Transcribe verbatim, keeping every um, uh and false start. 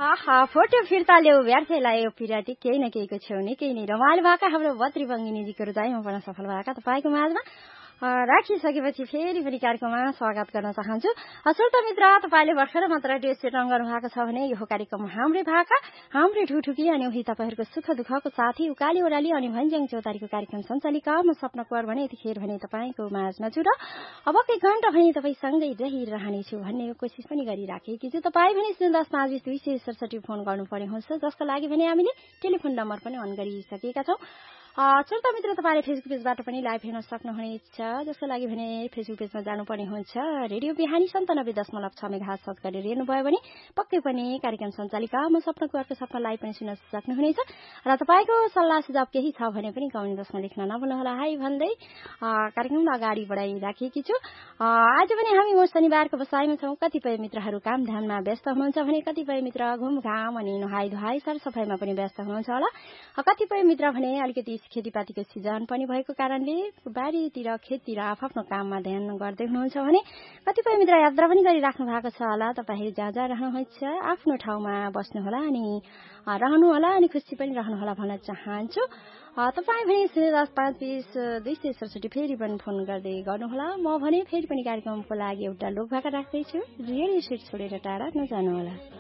आहा photo फिर्ता ल्याऊ व्यर्थै लाग्यो पिराती केही न केहीको छेउनी केही नै रमाइलो भएका हाम्रो बद्री बङ्गिनीजीको हृदयमा पनि सफल भएका तपाईँको माझमा राखिसकेपछि फेरि पनि कार्यक्रममा स्वागत गर्न चाहन्छु। श्रोता मित्र, तपाईँले भर्खर मात्र रेडियो सेट अन गर्नु भएको छ भने यो कार्यक्रम हाम्रै भाका हाम्रै ठुठुकी अनि उही तपाईँहरूको सुख दुःखको साथी उकाली ओह्राली अनि भन्ज्याङ चौतारीको कार्यक्रम सञ्चालिका म सपना कुँवर भने यतिखेर भने तपाईँको माझमा छु र अब एक घण्टा भने तपाईँसँगै रहिरहनेछु भन्ने कोसिस पनि गरिराखेकी छु। तपाईँ भने शून्य दस पाँच बिस दुई सय सडसठी फोन गर्नुपर्ने हुन्छ, जसको लागि भने हामीले टेलिफोन नम्बर पनि अन गरिसकेका छौँ। श्रोता मित्र, तपाईँले फेसबुक पेजबाट पनि लाइभ हेर्न सक्नुहुनेछ, जसको लागि भने फेसबुक पेजमा जानुपर्ने हुन्छ। रेडियो बिहानी सन्तानब्बे दशमलव छ मेगाहर्ज सर्च गरेर हेर्नुभयो भने पक्कै पनि कार्यक्रम सञ्चालिका म सपना कुँवरको सपना लाइभ पनि सुन्न सक्नुहुनेछ। र तपाईँको सल्लाह सुझाव केही छ भने पनि कमेन्ट बक्समा लेख्न नभुल्नुहोला है भन्दै कार्यक्रमलाई अगाडि बढाइराखेकी छु। आज पनि हामी म शनिबारको बसाइमा छौँ। कतिपय मित्रहरू कामधाममा व्यस्त हुनुहुन्छ भने कतिपय मित्र घुमघाम अनि नुहाई धुवाई सरसफाइमा पनि व्यस्त हुनुहुन्छ होला। कतिपय मित्र भने अलिकति खेतीपातीको सिजन पनि भएको कारणले बारीतिर खेततिर आफ्नो काममा ध्यान गर्दै हुनुहुन्छ भने कतिपय मित्र यात्रा पनि गरिराख्नु भएको छ होला। तपाईँहरू जहाँ जहाँ रहनुहुन्छ आफ्नो ठाउँमा बस्नुहोला अनि रहनुहोला अनि खुसी पनि रहनुहोला भन्न चाहन्छु। तपाईँ भने शून्य दस पाँच बिस दुई सय सडसठी फेरि पनि फोन गर्दै गर्नुहोला। म भने फेरि पनि कार्यक्रमको लागि एउटा लोक भाका राख्दैछु। रेडियो सेट छोडेर टाढा नजानुहोला।